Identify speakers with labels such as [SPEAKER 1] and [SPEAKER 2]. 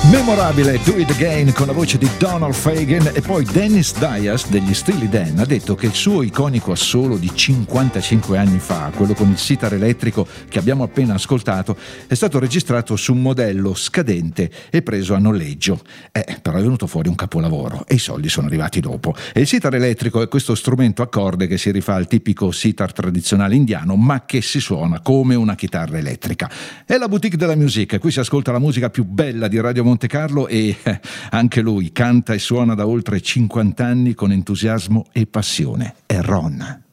[SPEAKER 1] Memorabile Do It Again con la voce di Donald Fagen. E poi Dennis Dias degli Steely Dan ha detto che il suo iconico assolo di 55 anni fa, quello con il sitar elettrico che abbiamo appena ascoltato, è stato registrato su un modello scadente e preso a noleggio. Però è venuto fuori un capolavoro e i soldi sono arrivati dopo. E il sitar elettrico è questo strumento a corde che si rifà al tipico sitar tradizionale indiano, ma che si suona come una chitarra elettrica. È la boutique della musica, qui si ascolta la musica più bella di Radio Monte Carlo e anche lui canta e suona da oltre 50 anni con entusiasmo e passione. È Ron.